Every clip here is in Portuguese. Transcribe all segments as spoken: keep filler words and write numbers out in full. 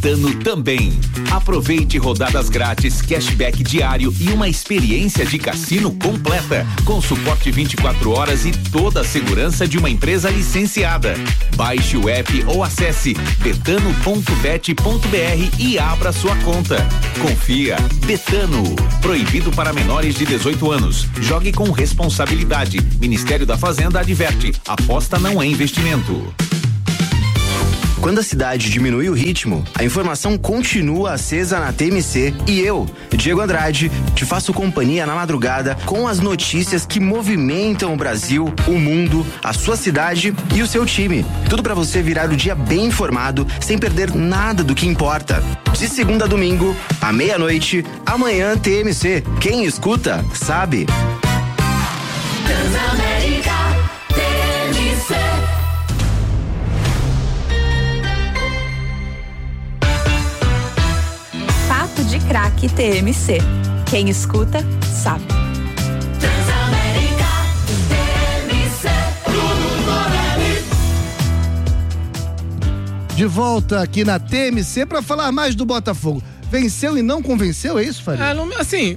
Betano também. Aproveite rodadas grátis, cashback diário e uma experiência de cassino completa, com suporte vinte e quatro horas e toda a segurança de uma empresa licenciada. Baixe o app ou acesse betano ponto bet ponto br e abra sua conta. Confia. Betano. Proibido para menores de dezoito anos. Jogue com responsabilidade. Ministério da Fazenda adverte. Aposta não é investimento. Quando a cidade diminui o ritmo, a informação continua acesa na T M C e eu, Diego Andrade, te faço companhia na madrugada com as notícias que movimentam o Brasil, o mundo, a sua cidade e o seu time. Tudo pra você virar o dia bem informado, sem perder nada do que importa. De segunda a domingo, à meia-noite, amanhã T M C. Quem escuta, sabe. Transamérica, T M C. De craque T M C. Quem escuta, sabe. Transamérica, T M C. De volta aqui na T M C para falar mais do Botafogo. Venceu e não convenceu, é isso, Faria? Ah, não, assim,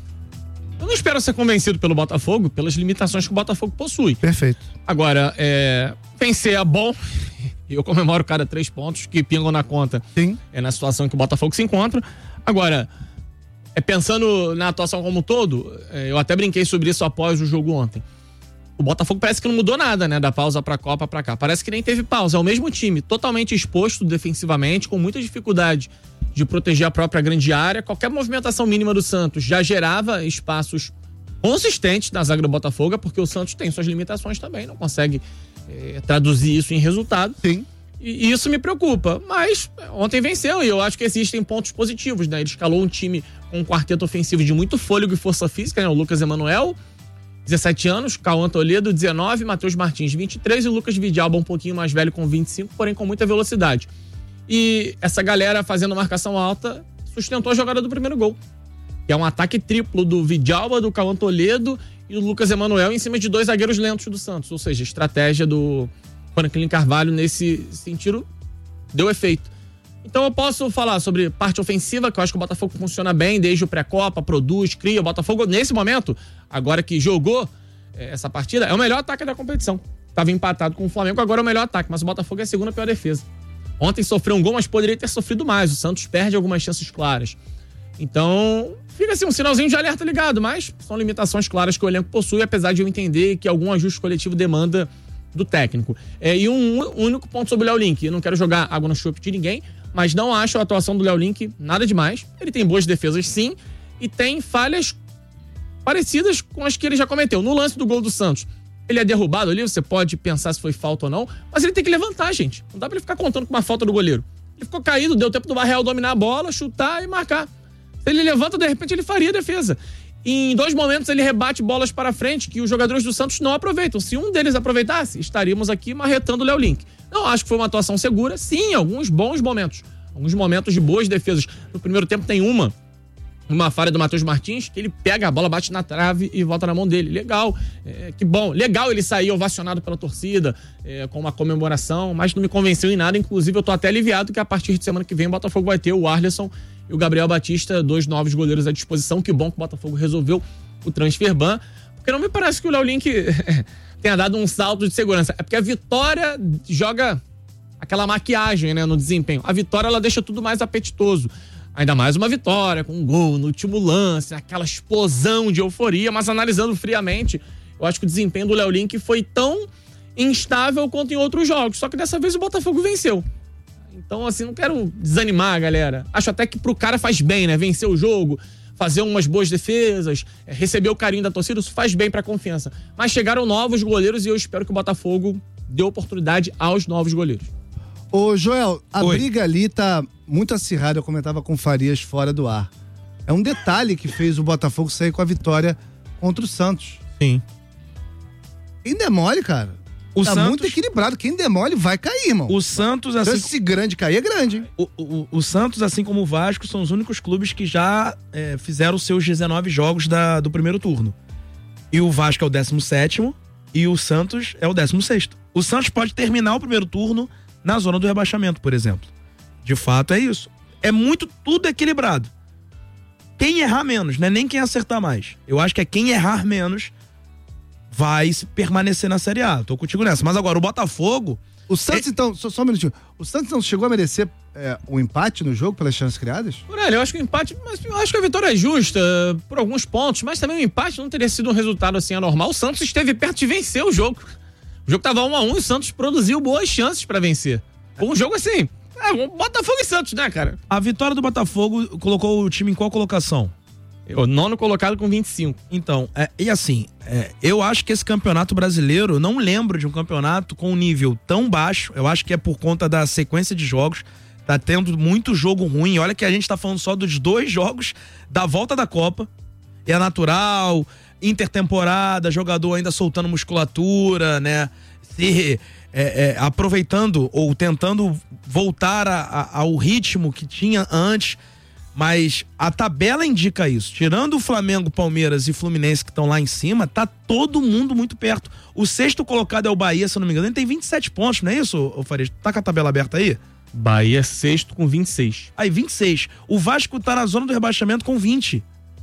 eu não espero ser convencido pelo Botafogo, pelas limitações que o Botafogo possui. Perfeito. Agora, é, vencer é bom. Eu comemoro cada três pontos que pingam na conta. Sim. É na situação que o Botafogo se encontra. Agora, é, pensando na atuação como um todo, é, eu até brinquei sobre isso após o jogo ontem. O Botafogo parece que não mudou nada, né? Da pausa pra Copa pra cá. Parece que nem teve pausa. É o mesmo time, totalmente exposto defensivamente, com muita dificuldade de proteger a própria grande área. Qualquer movimentação mínima do Santos já gerava espaços consistentes na zaga do Botafogo, porque o Santos tem suas limitações também, não consegue é, traduzir isso em resultado. Sim. E isso me preocupa, mas ontem venceu e eu acho que existem pontos positivos, né? Ele escalou um time com um quarteto ofensivo de muito fôlego e força física, né? O Lucas Emanuel, dezessete anos, Cauã Toledo, dezenove, Matheus Martins, vinte e três e o Lucas Vidalba, um pouquinho mais velho, com vinte e cinco, porém com muita velocidade. E essa galera fazendo marcação alta sustentou a jogada do primeiro gol, que é um ataque triplo do Vidalba, do Cauã Toledo e do Lucas Emanuel em cima de dois zagueiros lentos do Santos, ou seja, a estratégia do Franklin Carvalho nesse sentido deu efeito. Então eu posso falar sobre parte ofensiva, que eu acho que o Botafogo funciona bem desde o pré-copa, produz, cria. O Botafogo, nesse momento, agora que jogou é, essa partida, é o melhor ataque da competição. Tava empatado com o Flamengo, agora é o melhor ataque, mas o Botafogo é a segunda pior defesa. Ontem sofreu um gol, mas poderia ter sofrido mais. O Santos perde algumas chances claras. Então, fica assim, um sinalzinho de alerta ligado, mas são limitações claras que o elenco possui, apesar de eu entender que algum ajuste coletivo demanda do técnico. É, e um único ponto sobre o Léo Link. Eu não quero jogar água no chope de ninguém, mas não acho a atuação do Léo Link nada demais. Ele tem boas defesas, sim, e tem falhas parecidas com as que ele já cometeu. No lance do gol do Santos, ele é derrubado ali, você pode pensar se foi falta ou não, mas ele tem que levantar, gente. Não dá pra ele ficar contando com uma falta do goleiro. Ele ficou caído, deu tempo do Barreal dominar a bola, chutar e marcar. Se ele levanta, de repente ele faria a defesa. Em dois momentos ele rebate bolas para frente que os jogadores do Santos não aproveitam. Se um deles aproveitasse, estaríamos aqui marretando o Léo Link. Não acho que foi uma atuação segura. Sim, alguns bons momentos. Alguns momentos de boas defesas. No primeiro tempo tem uma, uma falha do Matheus Martins, que ele pega a bola, bate na trave e volta na mão dele. Legal, é, que bom. Legal ele sair ovacionado pela torcida, é, com uma comemoração, mas não me convenceu em nada. Inclusive eu tô até aliviado que a partir de semana que vem o Botafogo vai ter o Arlisson e o Gabriel Batista, dois novos goleiros à disposição. Que bom que o Botafogo resolveu o transfer ban, porque não me parece que o Léo Link tenha dado um salto de segurança. É porque a Vitória joga aquela maquiagem, né, no desempenho. A Vitória, ela deixa tudo mais apetitoso. Ainda mais uma vitória, com um gol no último lance, aquela explosão de euforia, mas analisando friamente, eu acho que o desempenho do Léo Link foi tão instável quanto em outros jogos. Só que dessa vez o Botafogo venceu. Então, assim, não quero desanimar a galera. Acho até que pro cara faz bem, né? Vencer o jogo, fazer umas boas defesas, receber o carinho da torcida, isso faz bem pra confiança. Mas chegaram novos goleiros e eu espero que o Botafogo dê oportunidade aos novos goleiros. Ô, Joel, a Oi. briga ali tá muito acirrada, eu comentava com o Farias fora do ar. É um detalhe que fez o Botafogo sair com a vitória contra o Santos. Sim. Quem demole, cara? O tá Santos... muito equilibrado. Quem demole vai cair, irmão. O Santos, assim... Então, se grande cair, é grande. O, o, o Santos, assim como o Vasco, são os únicos clubes que já é, fizeram seus dezenove jogos da, do primeiro turno. E o Vasco é o décimo sétimo e o Santos é o décimo sexto. O Santos pode terminar o primeiro turno na zona do rebaixamento, por exemplo. De fato é isso. É muito, tudo equilibrado. Quem errar menos, não é nem quem acertar mais. Eu acho que é quem errar menos vai permanecer na Série A. Tô contigo nessa. Mas agora, o Botafogo... O Santos, é... então, só, só um minutinho. O Santos não chegou a merecer é, um empate no jogo pelas chances criadas? Olha, eu acho que o empate, mas eu acho que a vitória é justa por alguns pontos, mas também o empate não teria sido um resultado assim anormal. O Santos esteve perto de vencer o jogo. O jogo tava um a um e o Santos produziu boas chances pra vencer. Foi um jogo assim, é, um Botafogo e Santos, né, cara? A vitória do Botafogo colocou o time em qual colocação? O nono colocado com vinte e cinco. Então, é, e assim, é, eu acho que esse campeonato brasileiro, eu não lembro de um campeonato com um nível tão baixo. Eu acho que é por conta da sequência de jogos. Tá tendo muito jogo ruim. Olha que a gente tá falando só dos dois jogos da volta da Copa. É natural, intertemporada, jogador ainda soltando musculatura, né? Se é, é, aproveitando ou tentando voltar a, a, ao ritmo que tinha antes. Mas a tabela indica isso. Tirando o Flamengo, Palmeiras e Fluminense que estão lá em cima, tá todo mundo muito perto. O sexto colocado é o Bahia, se eu não me engano. Ele tem vinte e sete pontos, não é isso, ô Farias? Tá com a tabela aberta aí? Bahia sexto com vinte e seis. Aí, vinte e seis. O Vasco tá na zona do rebaixamento com vinte.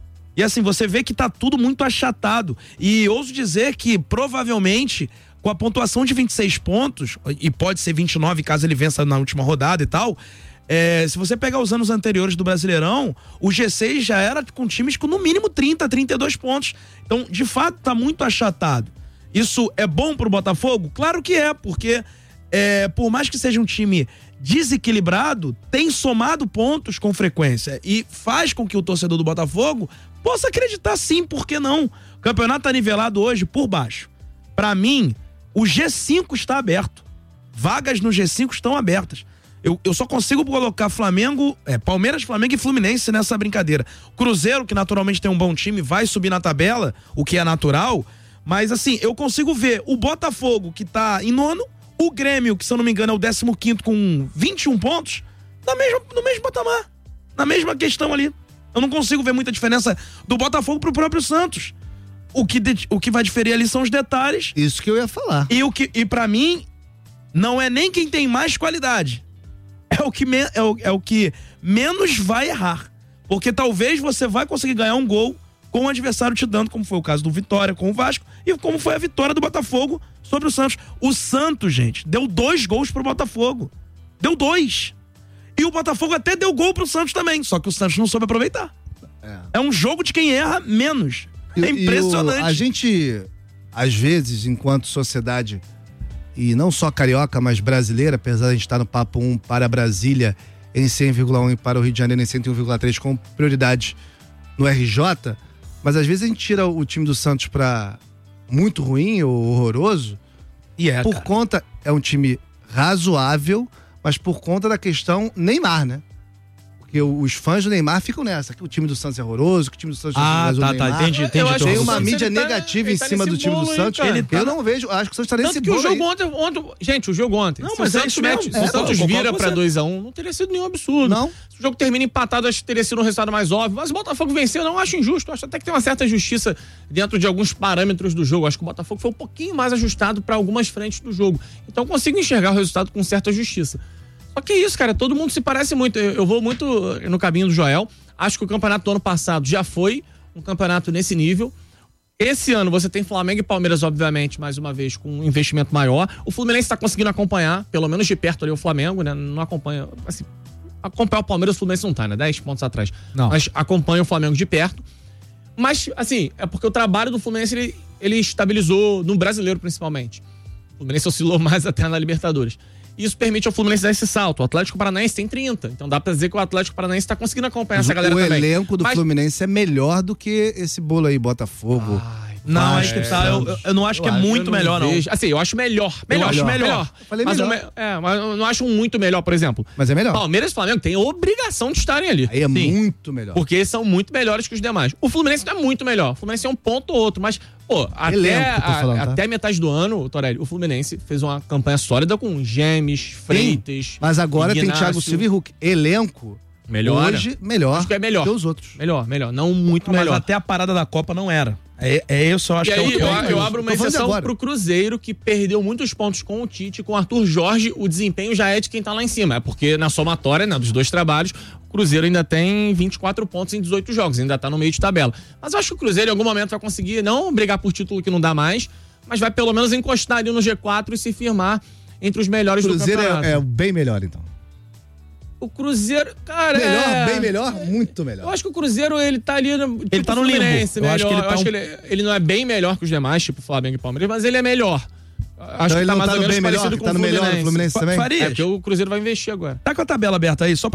E assim, você vê que tá tudo muito achatado. E ouso dizer que, provavelmente, com a pontuação de vinte e seis pontos, e pode ser vinte e nove caso ele vença na última rodada e tal... É, se você pegar os anos anteriores do Brasileirão, o G seis já era com times com no mínimo trinta, trinta e dois pontos. Então, de fato, tá muito achatado. Isso é bom pro Botafogo? Claro que é, porque é, por mais que seja um time desequilibrado, tem somado pontos com frequência e faz com que o torcedor do Botafogo possa acreditar sim, por que não? O campeonato tá nivelado hoje por baixo. Pra mim, o G cinco está aberto. Vagas no G cinco estão abertas. Eu, eu só consigo colocar Flamengo, é, Palmeiras, Flamengo e Fluminense nessa brincadeira. Cruzeiro, que naturalmente tem um bom time, vai subir na tabela, o que é natural. Mas assim, eu consigo ver o Botafogo, que tá em nono, o Grêmio, que se eu não me engano é o décimo quinto com vinte e um pontos, na mesma, no mesmo patamar. Na mesma questão ali. Eu não consigo ver muita diferença do Botafogo pro próprio Santos. O que, de, o que vai diferir ali são os detalhes. Isso que eu ia falar. E, o que, e pra mim, não é nem quem tem mais qualidade. É o, que me, é, o, é o que menos vai errar. Porque talvez você vai conseguir ganhar um gol com o adversário te dando, como foi o caso do Vitória com o Vasco, e como foi a vitória do Botafogo sobre o Santos. O Santos, gente, deu dois gols pro Botafogo. Deu dois. E o Botafogo até deu gol pro Santos também, só que o Santos não soube aproveitar. É, é um jogo de quem erra menos. E, é impressionante. E o, a gente, às vezes, enquanto sociedade... E não só carioca, mas brasileira, apesar de a gente estar no papo um para Brasília em cem vírgula um e para o Rio de Janeiro em cento e um vírgula três com prioridade no R J, mas às vezes a gente tira o time do Santos para muito ruim ou horroroso, e é, por cara. conta, é um time razoável, mas por conta da questão Neymar, né? Porque os fãs do Neymar ficam nessa, que o time do Santos é horroroso, que o time do Santos ah, é tá, o Neymar. tá, entendi, entendi. Eu acho Tem que o uma Santos, mídia ele tá- negativa ele em tá cima nesse do time do bolo aí, Santos. cara. Ele Ele tá- Eu não vejo, acho que o Santos tá Tanto nesse que o bolo jogo aí. ontem, ontem. Gente, o jogo ontem. Não, se mas o é Santos, isso mesmo. mete, se É, o Santos eu concordo vira com pra você. dois a um, não teria sido nenhum absurdo. Não. Se o jogo termina empatado, acho que teria sido um resultado mais óbvio. Mas o Botafogo venceu, eu não acho injusto. Acho até que tem uma certa justiça dentro de alguns parâmetros do jogo. Acho que o Botafogo foi um pouquinho mais ajustado pra algumas frentes do jogo. Então eu consigo enxergar o resultado com certa justiça. Só que é isso, cara, todo mundo se parece muito. Eu, eu vou muito no caminho do Joel. Acho que o campeonato do ano passado já foi um campeonato nesse nível. Esse ano você tem Flamengo e Palmeiras, obviamente, mais uma vez, com um investimento maior. O Fluminense está conseguindo acompanhar, pelo menos de perto ali, o Flamengo, né? Não acompanha, assim, acompanhar o Palmeiras, o Fluminense não tá, né? dez pontos atrás. Não. Mas acompanha o Flamengo de perto. Mas, assim, é porque o trabalho do Fluminense, ele, ele estabilizou no brasileiro, principalmente. O Fluminense oscilou mais até na Libertadores. Isso permite ao Fluminense dar esse salto. O Atlético Paranaense tem trinta. Então dá pra dizer que o Atlético Paranaense tá conseguindo acompanhar Mas essa galera o também. elenco do Mas- Fluminense é melhor do que esse bolo aí, Botafogo. Ai, Não, Vasco, acho que tá. Eu, eu- eu não acho Eu que é acho, muito eu não melhor, não. vejo- Assim, eu acho melhor. Melhor, Eu acho melhor. Eu falei mas melhor. o me- é, mas eu não acho um muito melhor, por exemplo. Mas é melhor. Palmeiras e Flamengo têm obrigação de estarem ali. Aí é Sim. muito melhor. Porque são muito melhores que os demais. O Fluminense não é muito melhor. O Fluminense é um ponto ou outro, mas, pô, até, Elenco que eu tô falando, a- tá? até metade do ano, Torelli, o Fluminense fez uma campanha sólida com Gemes, Freitas. Mas agora tem Ignacio. Thiago Silva e Hulk. Elenco, Melhor. hoje, melhor Acho que é melhor. que os outros. Melhor, melhor. Não muito Mas melhor. até a parada da Copa não era. É, é eu só acho E que aí, é o eu, eu abro uma Tô falando exceção agora. pro Cruzeiro, que perdeu muitos pontos com o Tite, com o Arthur Jorge, o desempenho já é de quem tá lá em cima. É porque na somatória, né, dos dois trabalhos, o Cruzeiro ainda tem vinte e quatro pontos em dezoito jogos, ainda tá no meio de tabela. Mas eu acho que o Cruzeiro em algum momento vai conseguir não brigar por título que não dá mais, mas vai pelo menos encostar ali no G quatro e se firmar entre os melhores O Cruzeiro do campeonato. é, é bem melhor, então. O Cruzeiro, cara, Melhor, é... bem melhor, muito melhor. Eu acho que o Cruzeiro, ele tá ali... No, tipo Ele tá no limbo. Fluminense, Eu acho melhor. que ele Eu tá acho um- que ele, ele não é bem melhor que os demais, tipo Flamengo e Palmeiras, mas ele é melhor. Acho Então que ele tá não mais tá ou no menos bem melhor, parecido com tá o no melhor do Fluminense. Fluminense Fa- também? Farias, É porque o Cruzeiro vai investir agora. tá com a tabela aberta aí, só